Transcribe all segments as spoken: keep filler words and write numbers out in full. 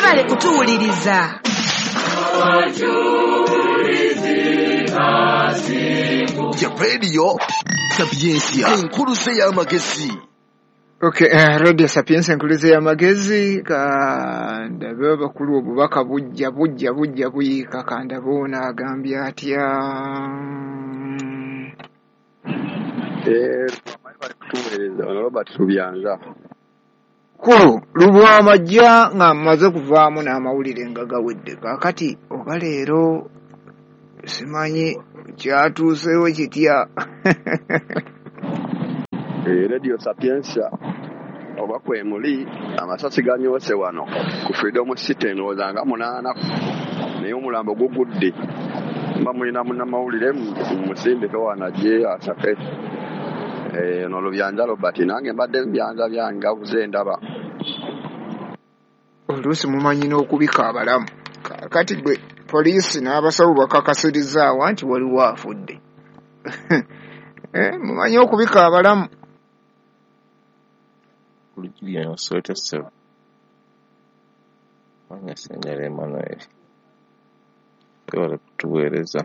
Mwebale kutuwuliriza. Ya radio Sapiensia enkuluze y'amagezi. Okay, uh, Radio Sapiensia enkuluze y'amagezi ka ndabe abakulu obubaka bujja bujja bujja buyika kandabona agambye atya. Eh, bali kutuweereza ono Robert Rubyanza. Kulu lubwa amajja nga maze kuvaamu n'amawulire nga gawedde kakati oba leero simanyi kyatuusewo kitya. Eh, Radio Sapiensia oba kwemuli amasasi ganyoose wano ku Freedom City n'ozanga munaana naye omulambo gugudde mba mulina munnamawulire musindike wanajje asake. Eh, no Lubyanza Robert nange mbadde mbyanza byange avuze ndaba. Oluusi mumanyi n'okubika abalamu kati gwe poliisi n'abasawo bakakasirizaawo nti waliwo afudde. Eh, mumanyi okubika abalamu. Kulikiriya nosoote ssebo manya Senjala Emmanuel webale kutuweereza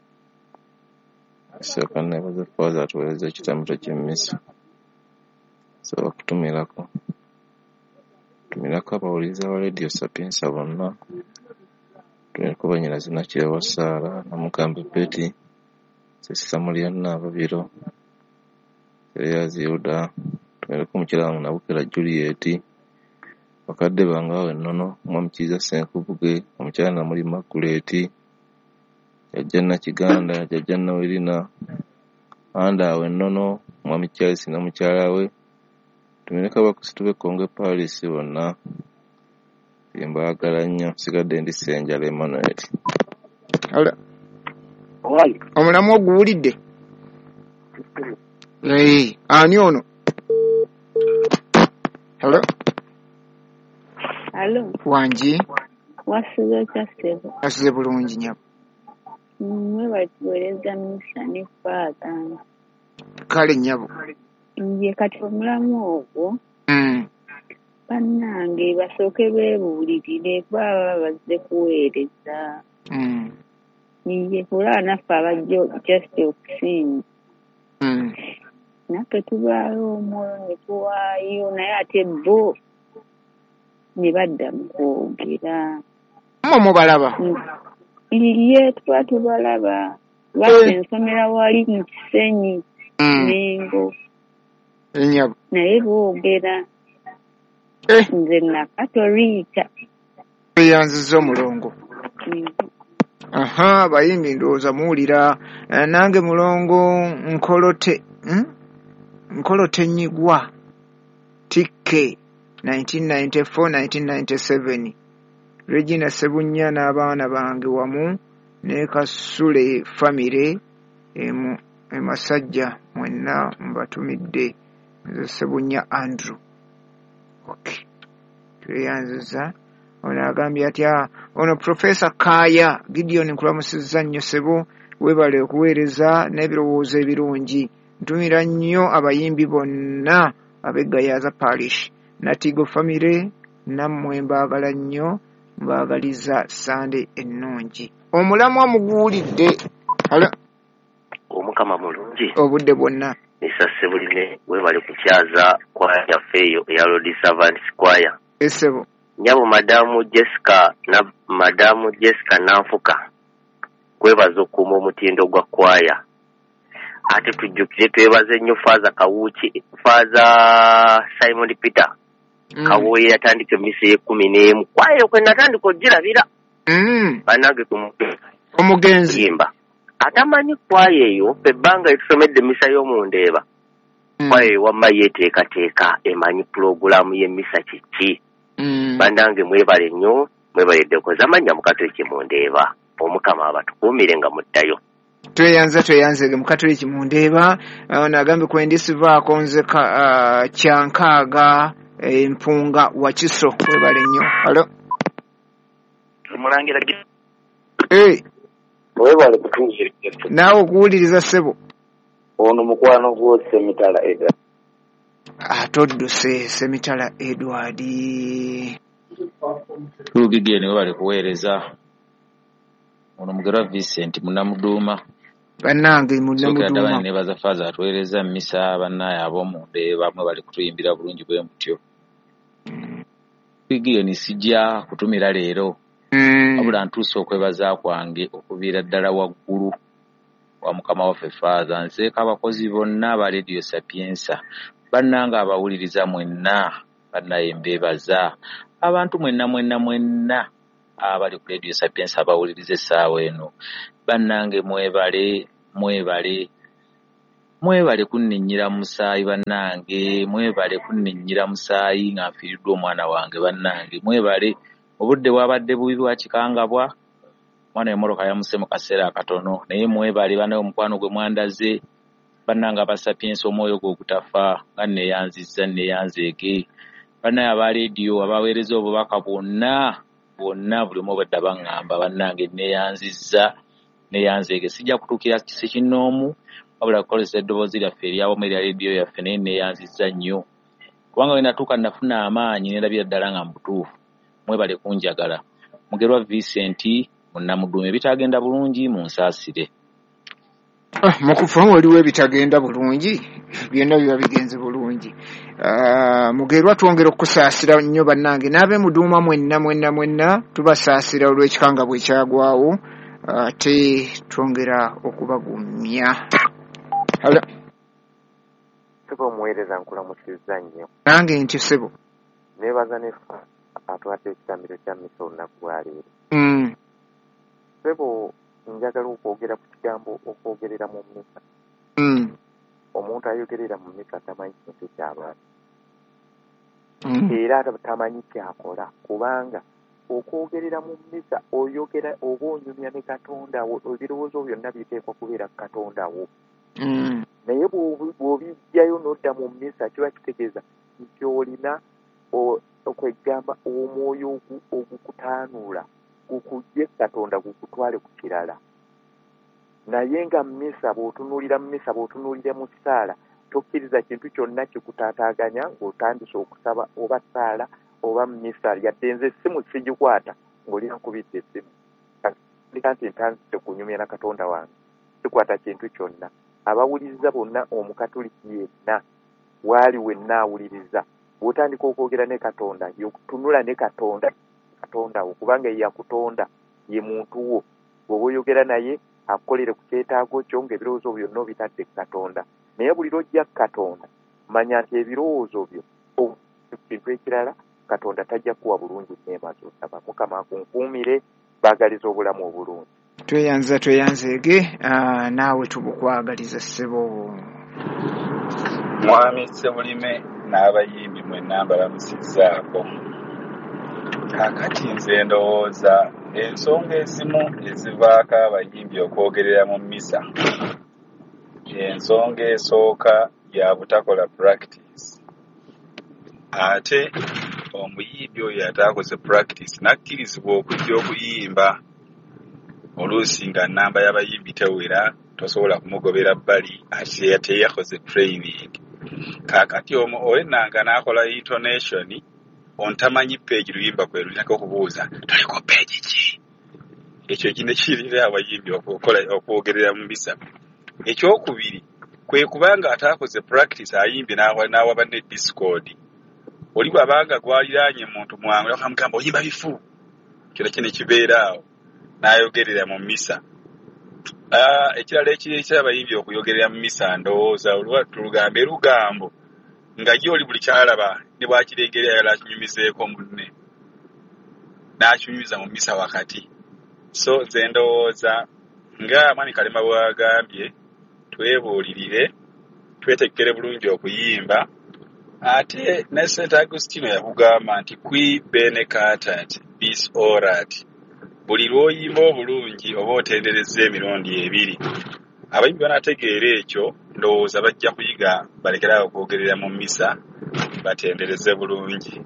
esooka nebaza faaza atuweereza ekitambiro ky'emmisa sobola kutumirako tumirako abawuliriza ba Radio Sapiensia bonna tumirako Banyirazi Nakyewa Saara Namukambe Betty Samulia Nababiro Sereyazi Yuda tumirako Mukiramu Nabukira Juliet bakadde bangawe nnono Mwami Kiiza Senkubuge omukyala Namuli Makuleti Jajja Nakiganda Jajja Nawirina andawe nnono Mwami Charles na mukyala we tumireko abakusitu b'Ekonge Paris bonna mbaagala nnyo sigadde ndi Senjala Emmanuel. Hala omulamu oguwulidde? Eh, ani ono? Hello? Hello. Wanji? Wasuze kyasebo. Wasuze bulungi nyabo. Mwe batuweereza misa ne faata. Kale nyabo. Nje kati omulamu ogwo. Mm. Bannange basooke beebuulirire baba bazze kuweereza. Mm. Nje kulaba naffe abajjo just okusinza. Mm. Naffe tubaayo omwoyo ne tuwaayo naye ate bo ne badda mu kwogera. Mmwe mubalaba? Iye tuba tubalaba. Basi ensomera wali mu Kisenyi. Mengo. Enyabo. Naye boogera. Eh. Nze Nakatolika. Yanziza omulongo. Aha, bayimbi ndowooza muwulira. Nange mulongo nkolote. Hmm? Nkolote Nyigwa. T K nineteen ninety-four nineteen ninety-seven. Regina Sebunya n'abaana bange wamu ne Kasule family emu emasajja mwenna mbatumidde nze Sebunya Andrew. Okay. Tuyanziza ono agambye atya ono Professor Kaya Gideon nkulamusizza nnyo sebo webale okuweereza n'ebirowoozo ebirungi ntumira nnyo abayimbi bonna ab'Egayaza Parish Natigo family nammwe mbaagala nnyo mbaagaliza Sande ennungi. Omulamu amuguulidde. Hala Omukama mulungi obudde bwonna esase buline webale kukyaza kwaya yaffe eyo eya Lord Servant Choir. Esebo Nyabo Madamu Jessica na Madamu Jessica Nanfuka kwebaza okuuma omutindo gwa kwaya. Ate tujjukire twebaze nnyo Faaza Kawuki Faaza Simon Peter mm. Kawoye yatandika emisa y'ekkumi n'emu kwaya kwe natandika ogirabira mm. banange omugenzi yimba atamanyi kwaya eyo ebbanga etusomedde emisa y'omundeeba mm. kwaya eyo wamma yeeteekateeka emanyi pulogulaamu y'emmisa kiki mm. banange mwebale nnyo mwebale ddekoza manya Mukatoliki mundeeba Omukama abatukuumire nga muddayo. Tweyanza tweyanzege Mukatoliki mundeeba ono agambe kwendisivaako nze uh, kyankaaga empunga wa Kiso webale nnyo. Halo Mulangira eh webale kutuwuliriza naawe okuwuliriza ssebo ono mukwano gwo Semitala Edward atodduse Semitala Edward Lugige niwe bali kuweereza ono Mugerwa Vincent Munamuduuma bannange Munamuduuma ne baza faza atuweereza misa bannaye ab'omunde bamwe bali kutuyimbira bulungi bwe mutyo. Lugige ni sijja kutumira leero wabula ntuuse okwebaza kwange okuviira ddala waggulu wa mukama waffe Father nseeka abakozi bonna ba Radio Sapienza bannanga abawuliriza mwenna bannaye mbeebaza abantu mwenna mwenna mwenna abali ku Radio Sapienza abawuliriza essaawa eno bannange mwebale mwebale mwebale kunninnyira musaayi bannange mwebale kunninnyira musaayi nga nfiiriddwa omwana wange bannange mwebale obudde bwabadde bubi bwa kikangabwa mwana emmotoka yamuse mu kaseera akatono naye mwebale banaye omukwano gwe mwandaze bannanga aba Sapienza omwoyo gwe ogutafa nga nneeyanzizza nneeyanzeege bannaye aba leediyo abaweereza obubaka bwonna bwonna buli omu badda baŋŋamba bannange nneeyanzizza nneeyanzeege sijja kutuukira kisi kinnoomu wabula kukozesa eddoboozi lyaffe eryawamu erya leediyo yaffe naye nneeyanzizza nnyo kubanga we natuuka nafuna amaanyi neerabira ddala nga mubutuufu mwebale kunjagala. Mugerwa Vincent Munamuduuma ebitagenda bulungi munsaasire. Ah, mukufa waliwo ebitagenda bulungi byonna biba bigenze bulungi. Uh, Mugerwa twongera okusaasira nnyo bannange n'abe Muduuma mwenna mwenna mwenna tubasaasira olw'ekikanga bwe kyagwawo ate uh, twongera okubagumya. Hala sebo muweereza nkulamusizza nnyo nange nti sebo neebaza nefa atwadde ekitambiro kya misa olunaku lwaleero. mm. Sebo njagala okwogera ku kigambo okwogerera mu mmisa. mm. Omuntu ayogerera mu mmisa tamanyi kintu ky'abantu mm. era tamanyi kyakola kubanga okwogerera mu mmisa oyogera oba onyumya ne Katonda wo ebirowoozo byonna biteekwa kubeera ku Katonda wo. mm. naye bw'obijjayo n'odda mu mmisa kiba kitegeeza nti olina okwegamba omwoyo ogukutaanuula gukujje Katonda gukutwale ku kirala. Naye nga mmisa bw'otunuulira mmisa bw'otunuulira mu ssaala tokkiriza kintu kyonna kikutaataaganya ng'otandise okusaba oba ssaala oba mmisa yadde nze essimu sigikwata ng'olina nkubidde essimu ndika nti ntandise kunyumya na Katonda wange sikwata kintu kyonna. Abawuliriza bonna Omukatoliki yenna waali wenna awuliriza bw'otandika okwogera ne Katonda yokutunula ne Katonda Katonda wo kubanga ye yakutonda ye muntu wo bw'oba oyogera naye akukolere ku kyetaago kyo ng'ebirowoozo byonna obitadde ku Katonda. Naye buli lw'ojja ku Katonda manya nti ebirowoozo byo kintu ekirala Katonda tajja kuwa bulungi neema z'osaba. Mukama akunkuumire baagaliza obulamu obulungi. Tweyanza tweyanzeege uh, naawe tubukwagaliza ssebo. Mwami Sebulime n'abayimbi mwenna mbalamusizzaako. Kaakati nze ndowooza ensonga ezimu ezivaako abayimbi okwogerera mu mmisa. Ensonga esooka ya butakola practice. Ate omuyimbi oyo ataakoze practice nakkirizibwa okujja okuyimba. Oluusi nga nnamba y'abayimbi tewera tosobola kumugobera bbali ate teyakoze training. Kaakati omu olennanga n'akola intonation ontamanyi page luyimba kwe lulinako okubuuza toliko page ki. Ekyo kino kirira abayimbi okukola okwogerera mu mmisa. Ekyokubiri kwe kubanga ataakoze practice ayimbi n'awa banne Discord. Oli bwabanga gwaliraanye muntu mwangu akamugamba oyimba bifu. Kino kino kibeeraawo. N'ayogerera mu mmisa. Ah, ekirala ekiri eky'abayimbi okuyogerera mu mmisa ndowooza olwattu lugambe lugambo nga ye oli buli kyalaba ne bwakirengera yala akinyumizeeko munne n'akinyumiza mu mmisa wakati. So nze ndowooza nga Mwami Kalema bw'agambye twebuulirire twetekkere bulungi okuyimba. Ate ne Saint Agustino yakugamba nti qui bene cantat bis orat. Buli lw'oyimba obulungi oba otenderezza emirundi ebiri. Abayimbi banategeera ekyo ndowooza bajja kuyiga balekerawo okwogerera mu mmisa batendereze bulungi.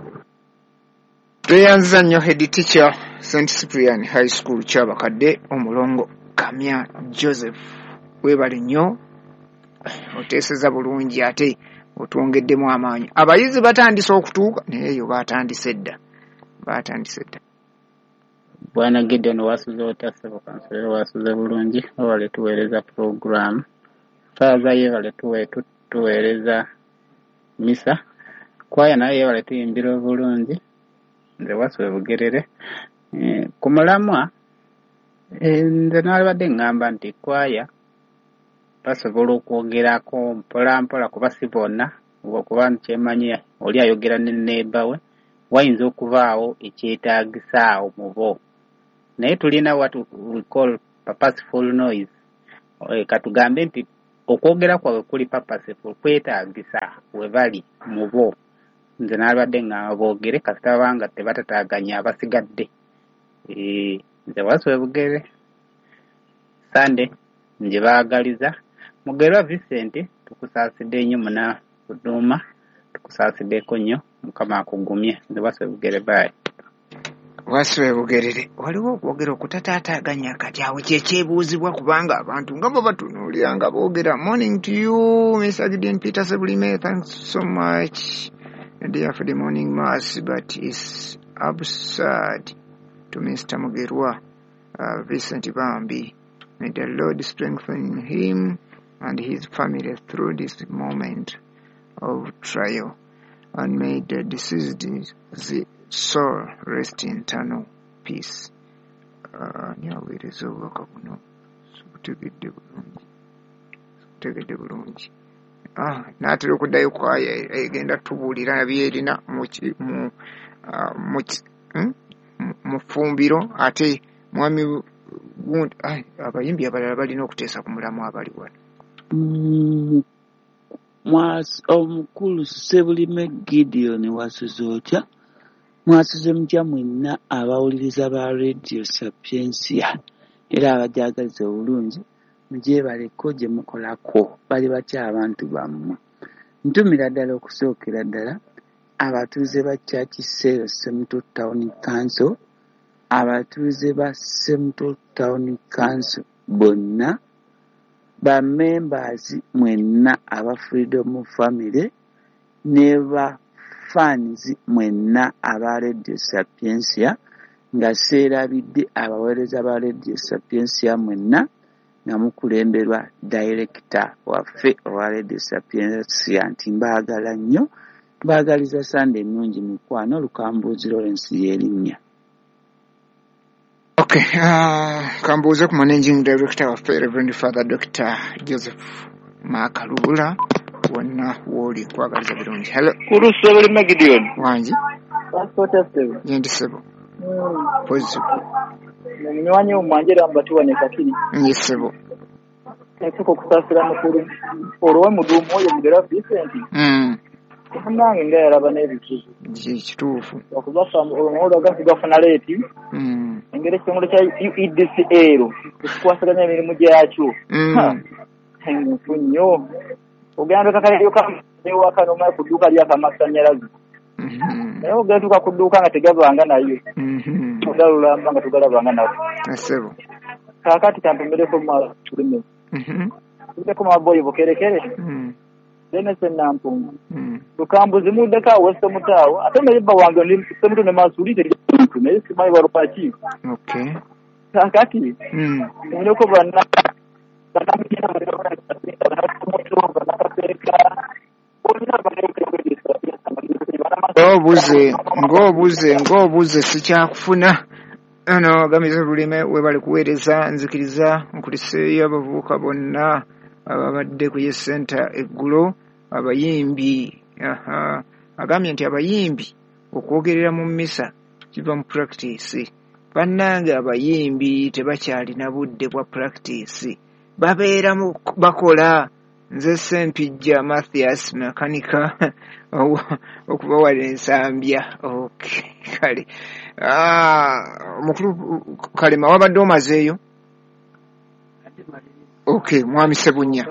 Tweyanza nnyo head teacher Saint Cyprian High School Kyabakadde Omulongo Kamya Joseph. Weebale nnyo oteeseza bulungi ate otwongeddemu amaanyi. Abayizi batandise okutuuka naye yo batandise dda. baatandise dda. Bwana Gideon wasuze otasebo kansere wasuze bulungi wale tuweereza program faaza ye wale tuwe tuweereza misa kwaya naye wale tuyimbira bulungi nze wasuze bugerere e, kumulamwa e, nze nalibadde ngamba nti kwaya basobola okwogerako mpola mpola kuba si bonna okuba nkyemanyi oli ayogera ne neighbor we wayinza okubaawo ekyetaagisaawo mu bo naye tulina what we call purposeful noise. E, katugambe nti okwogera kwabwe kuli purposeful kwetaagisa we bali mu bo nze nalibadde nga boogere kasita banga tebatataaganya abasigadde. E, nze waswe bugere Sande nje baagaliza Mugerwa Vincent tukusaasidde nnyo muna Buduma tukusaasiddeko nnyo Mukama akugumye nze waswe bugere bae. Waswe bugerere waliwo okwogera okutataataganya kati awo kyekyebuuzibwa kubanga abantu nga bo batunuulira nga boogera. Morning to you Mister Gideon Peter Sebulime, thanks so much dear for the morning mass, but it's absurd to Mister Mugerwa uh, Vincent Bambi. May the Lord strengthen him and his family through this moment of trial, and may the deceased soul rest in eternal peace. Nyaweereza obubaka buno butegedde bulungi butegedde bulungi. N'atera okuddayo kwaya egenda tubuulira byerina mu ffumbiro ate mwami abayimbi abalala balina okuteesa ku mulamu abali wano. Omukulu Sebulime Gideon wasuze otya mwasuze mutya mwenna abawuliriza ba Radio Sapiensia era abajagaliza obulungi mugyebaleko gye mukolako bali batya abantu bammwe. Ntumira ddala okusookera ddala abatuuze ba Church Sale Semuto Town Council, abatuuze ba Semuto Town Council bonna, ba members mwenna aba Freedom Family ne ba fans mwenna aba Radio Sapiensia nga seerabidde abaweereza ba Radio Sapiensia mwenna nga mukulemberwa director waffe owa Radio Sapiensia nti mbaagala nnyo mbaagaliza Sande ennungi mukwano Lukambuuzi Lawrence y'erinnya. Okay, uh, kambuuze ku managing director waffe Reverend Father Doctor Joseph Makalubula wonna woli kwagaliza birungi. Hello Kuru Sebulime Gideon wangi passport sebo yendi sebo positive munywanyi omwanjira mbatuwane kakiri nyisebo ekiko kusasira mukuru olwo mudumu oyo Mugerwa Vincent mm nange nga yaraba n'ebikizo kituufu okuva olwo gafuna leeti mm engeri ekitongole kya U E D C L ekikwasaganya emirimu gyakyo engufu nnyo ogenda kakalyo kamewaka n'omala ku dduuka ly'akamasanyalaze naye ogetuuka ku dduuka nga tegabanga nayo ogalulamba nga tugalabanga nayo asebo kaakati kampemereko mumala tulime tuleko maboyi bukerekere Denise Nampungu Lukambuzi muddeko awo West Mutaawo ate nayibba wange ndi Semuto ne Masuli terimuntu naye simanyi walupaki. Okay. Kaakati munyoko bonna ng'obuze ng'obuze ng'obuze sikyakufuna ano gamiza bulime webali kuweereza nzikiriza nkuliseeyo abavubuka bonna ababadde ku ye center eggulo abayimbi aha agambye nti abayimbi okwogerera mu mmisa kiva mu practice bannange abayimbi tebakyalina budde bwa practice babeera bakola nze Sempijja Mathias makanika okubawala ensambya. Okay kale ah mukulu Kalema wabadde omazeeyo? Okay mwami Sebunya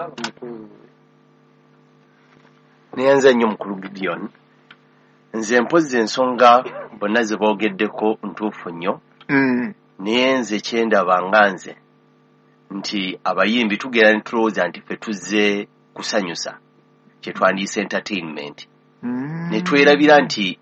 Nianza nnyo mukulu Gideon nze mpozi ensonga bonna ze boogeddeko ntuufu nnyo mm. naye nze kyendaba nga nze nti abayimbi tugera ne tulowooza nti ffe tuzze kusanyusa kye twandiyise entertainment mm. ne twerabira nti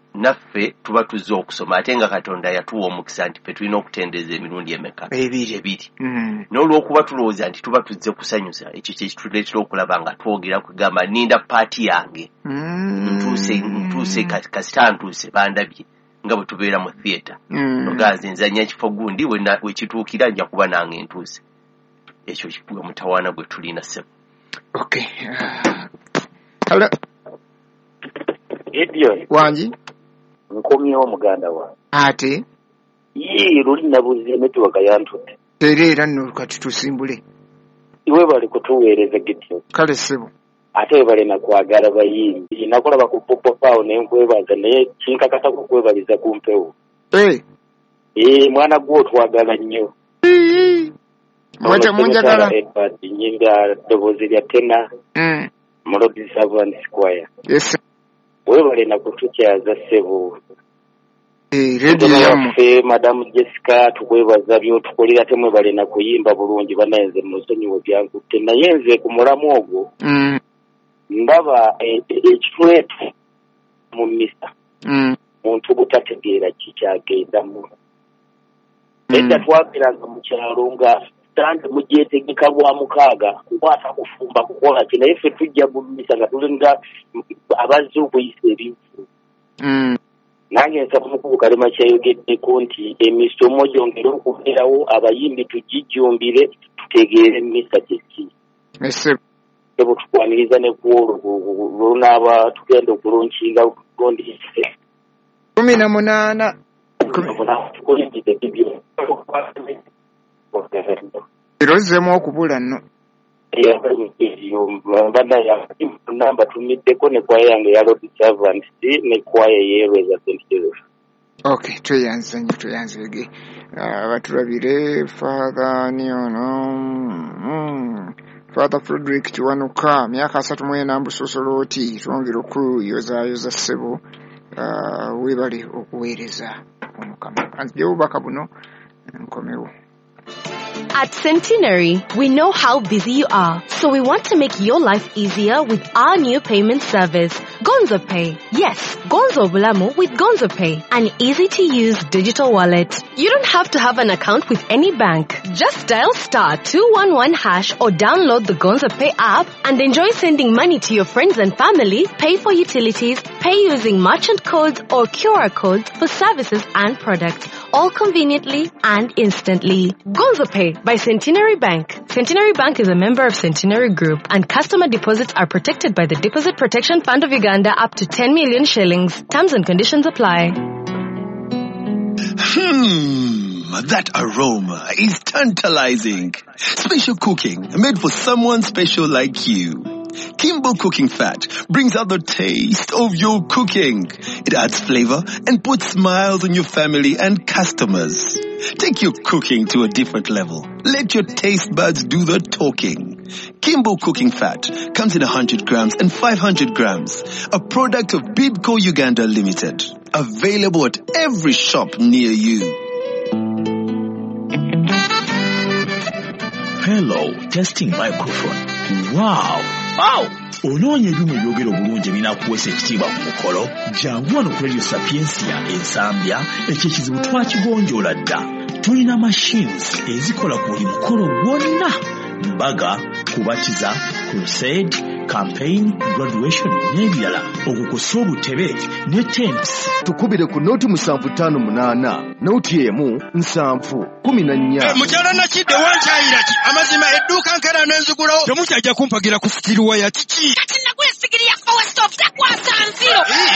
naffe tuba tuzze okusoma ate nga Katonda yatuwa omukisa nti ffe tulina okutendeeza emirundi emeka ebiri ebiri mm. n'olwokuba tulowooza nti tuba tuzze kusanyusa ekyo kye kituleetera okulaba nga twogera kugamba ninda paati yange mm. ntuuse ntuuse kasita ntuuse bandabye nga bwe tubeera mu theatre mm. nogaze nzanya kifo gundi we kituukira nja kuba nange ntuuse ekyo kikuga mutawaana gwe tulina ssebo. Okay. Uh, hello. Gideon. Wanji. Nkomyewo muganda wa. Ate. Yee luli nabuze network yantudde. Terera nno kati tusimbule. Iwe bali kutuweereza Gideon. Kale ssebo. Ate bali nakwagala bayimbi. Nakolaba ku popo pao ne nkwebaza naye kinkakata ku kwebaliza ku mpewo. Eh. Eh mwana gwo twagala nnyo. Mwete munjagala. Nyinda dobozi lya tena. Mm. Melody Servant Square. Yes. Wewe bali nakutukyaza ssebo. Eh radio yamu. Fe Madam Jessica tukwebaza byo tukolera temwe bali na kuyimba bulungi banayenze musonyiwe byangu tena yenze ku mulamu ogwo. Mm. Ndaba ekitulete mu misa. Mm. Muntu butategeera kikyagenda mu. Edda twakiranga mu kyalo nga tande mujetegeka bwa mukaaga kukwata kufumba kukola kino ife tujja mu misa nga tulinga abazze okuyisa ebintu. Mm. Nange nsaba mukulu kalema kyayogeddeko nti emisomo gyongera okubeerawo abayimbi tugijjumbire tutegeere emisa kyeki. Ese ebo tukwaniriza ne kuolo lunaaba tugenda okulunkinga gondi kumi na munaana erozzemu okubula nno namba tumiddeko ne kwaya yange ya Lord Servant ne kwaya yeerweza Saint Joseph. Okay, tweyanze nnyo tweyanzege abatulabire Father niono mm. Father Frederick Kiwanuka myaka asatu mu ena mbusosoloti twongera okuyozayoza ssebo uh, webali okuweereza omukama anzije obubaka buno nkomewo. At Centenary, we know how busy you are, so we want to make your life easier with our new payment service, Gonzo Pay. Yes, Gonzo Bulamu with Gonzo Pay, an easy-to-use digital wallet. You don't have to have an account with any bank. Just dial star two one one hash or download the Gonzo Pay app and enjoy sending money to your friends and family, pay for utilities, pay using merchant codes or Q R codes for services and products, all conveniently and instantly. Gonzo Pay by Centenary Bank. Centenary Bank is a member of Centenary Group, and customer deposits are protected by the Deposit Protection Fund of Uganda up to ten million shillings. Terms and conditions apply. Hmm, that aroma is tantalizing. Special cooking made for someone special like you. Kimbo Cooking Fat brings out the taste of your cooking. It adds flavor and puts smiles on your family and customers. Take your cooking to a different level. Let your taste buds do the talking. Kimbo Cooking Fat comes in one hundred grams and five hundred grams. A product of Bidco Uganda Limited. Available at every shop near you. Hello, testing microphone. Wow. Wow. Onoonye ebyuma ebyogera obulungi ebinakuweesa ekitiibwa ku mukolo jangu wano ku Radio Sapiensia ensambya ekyo ekizibu twakigonjoola dda. Tulina machines ezikola ku buli mukolo gwonna: mbaga, kubatiza, crusade, campaign, graduation n'ebirala. Okukusa obutebe ne tents. Tukubire ku noti musanvu ttaano munaana noti emu nsanvu kumi na nnya. Mukyala Nakidde wankyayira ki amazima edduuka nkera n'enzigulawo temukyajja kumpagira ku sikiriwa ya kiki. Kati nagwe sigiri ya Power Stop takwasa nziro.